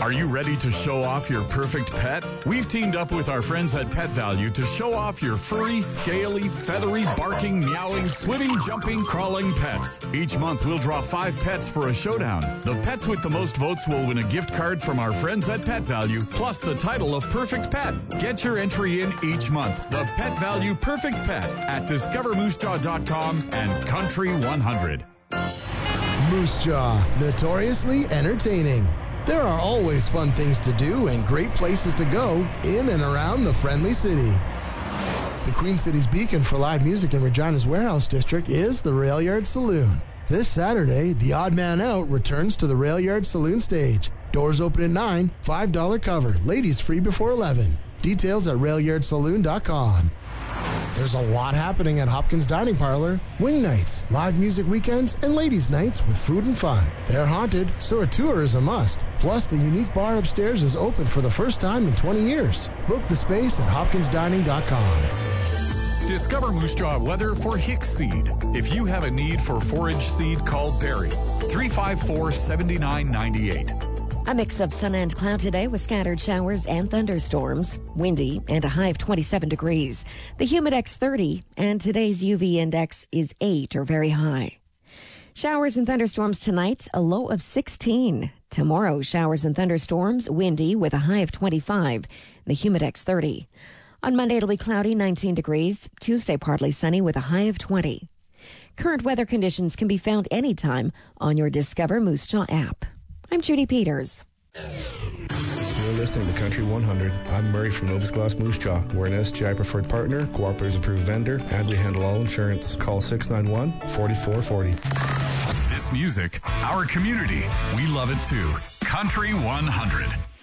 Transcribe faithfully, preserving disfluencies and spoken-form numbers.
Are you ready to show off your perfect pet? We've teamed up with our friends at Pet Value to show off your furry, scaly, feathery, barking, meowing, swimming, jumping, crawling pets. Each month, we'll draw five pets for a showdown. The pets with the most votes will win a gift card from our friends at Pet Value, plus the title of Perfect Pet. Get your entry in each month. The Pet Value Perfect Pet at discover moose jaw dot com and Country one hundred. Moose Jaw, notoriously entertaining. There are always fun things to do and great places to go in and around the friendly city. The Queen City's beacon for live music in Regina's Warehouse District is the Rail Yard Saloon. This Saturday, The Odd Man Out returns to the Rail Yard Saloon stage. Doors open at nine, five dollars cover. Ladies free before eleven. Details at rail yard saloon dot com. There's a lot happening at Hopkins Dining Parlor. Wing nights, live music weekends, and ladies' nights with food and fun. They're haunted, so a tour is a must. Plus, the unique bar upstairs is open for the first time in twenty years. Book the space at hopkins dining dot com. Discover Moose Jaw weather for Hicks Seed. If you have a need for forage seed, call Barry, three five four, seven nine nine eight. A mix of sun and cloud today with scattered showers and thunderstorms. Windy and a high of twenty-seven degrees. The Humidex thirty, and today's U V index is eight or very high. Showers and thunderstorms tonight, a low of sixteen. Tomorrow, showers and thunderstorms, windy with a high of twenty-five. The Humidex thirty. On Monday, it'll be cloudy, nineteen degrees. Tuesday, partly sunny with a high of twenty. Current weather conditions can be found anytime on your Discover Moose Jaw app. I'm Judy Peters. You're listening to Country one hundred. I'm Murray from Novus Glass Moose Jaw. We're an S G I preferred partner, Cooperatives approved vendor, and we handle all insurance. Call six nine one, four four four zero. This music, our community, we love it too. Country one hundred.